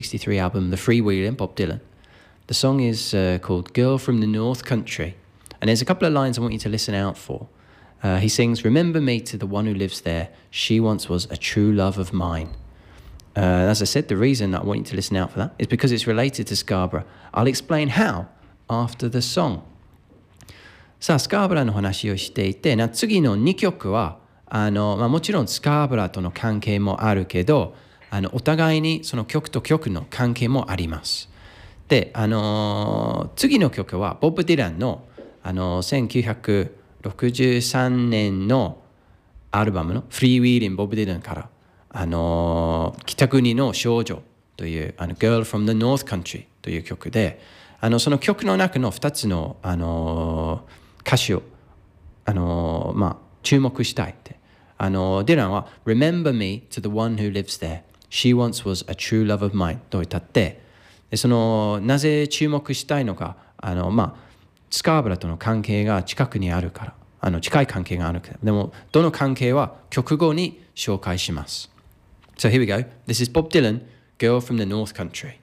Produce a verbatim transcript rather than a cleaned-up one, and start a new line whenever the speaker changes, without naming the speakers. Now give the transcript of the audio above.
sixty-three album, The Freewheeling, Bob Dylan. The song is uh, called Girl from the North Country. And there's a couple of lines I want you to listen out for. Uh, he sings, "Remember me to the one who lives there. She once was a true love of mine." Uh, as I said, the reason I want you to listen out for that is because it's related to Scarborough. I'll explain how after the song. さあ、スカーブラの話をしていて、な次のにきょくは、あの、まあ、もちろんスカーブラとの関係もあるけど、あのお互いにその曲と曲の関係もあります。で、あのー、次の曲はボブ・ディランの、あのー、せんきゅうひゃくろくじゅうさんねんのアルバムのフリーウィーリン・ボブ・ディランから、あのー、北国の少女というあの Girl from the North Country という曲で、あのその曲の中のふたつの、あのー、歌詞を、あのーまあ、注目したいって。あのディランは Remember me to the one who lives there. She once was a true love of mine と歌って、でそのなぜ注目したいのか、あのまあスカーブラとの関係が近くにあるから、あの近い関係があるから。でもどの関係は曲後に紹介します。So here we go. This is Bob Dylan, Girl from the North Country.